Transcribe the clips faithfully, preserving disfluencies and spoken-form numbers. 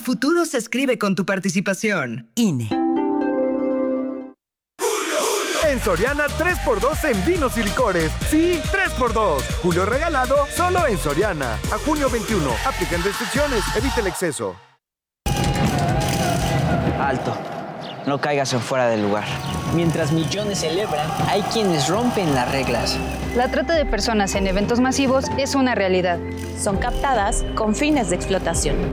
futuro se escribe con tu participación. I N E. En Soriana, tres por dos en vinos y licores. Sí, tres por dos. Julio regalado, solo en Soriana. A junio veintiuno. Aplican restricciones. Evita el exceso. Alto. No caigas en fuera del lugar. Mientras millones celebran, hay quienes rompen las reglas. La trata de personas en eventos masivos es una realidad. Son captadas con fines de explotación.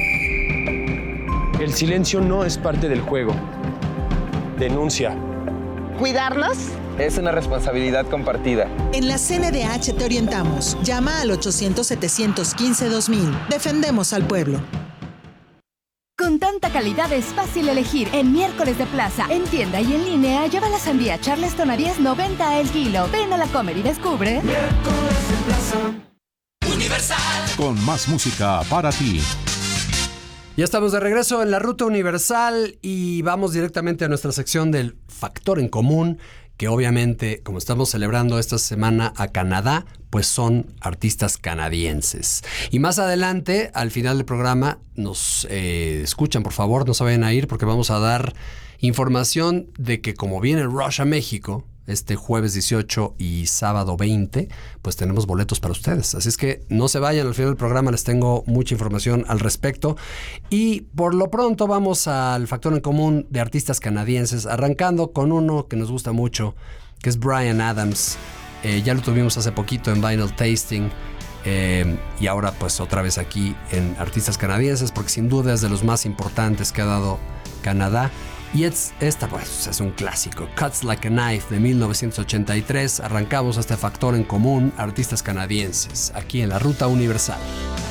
El silencio no es parte del juego. Denuncia. Cuidarnos es una responsabilidad compartida. En la C N D H te orientamos. Llama al ochocientos, setecientos quince, dos mil. Defendemos al pueblo. Con tanta calidad es fácil elegir. En miércoles de plaza, en tienda y en línea, lleva la sandía Charleston a diez noventa el kilo. Ven a la Comer y descubre. Miércoles de plaza. Universal. Con más música para ti. Ya estamos de regreso en la Ruta Universal y vamos directamente a nuestra sección del Factor en Común, que obviamente, como estamos celebrando esta semana a Canadá, pues son artistas canadienses. Y más adelante, al final del programa, nos eh, escuchan, por favor, no se vayan a ir porque vamos a dar información de que como viene el Rush a México, este jueves dieciocho y sábado veinte, pues tenemos boletos para ustedes. Así es que no se vayan, al final del programa les tengo mucha información al respecto. Y por lo pronto vamos al Factor en Común de artistas canadienses, arrancando con uno que nos gusta mucho, que es Bryan Adams. Eh, ya lo tuvimos hace poquito en Vinyl Tasting. Eh, y ahora pues otra vez aquí en Artistas Canadienses, porque sin duda es de los más importantes que ha dado Canadá. Y es, esta pues es un clásico, Cuts Like a Knife de mil novecientos ochenta y tres. Arrancamos este Factor en Común, artistas canadienses, aquí en la Ruta Universal.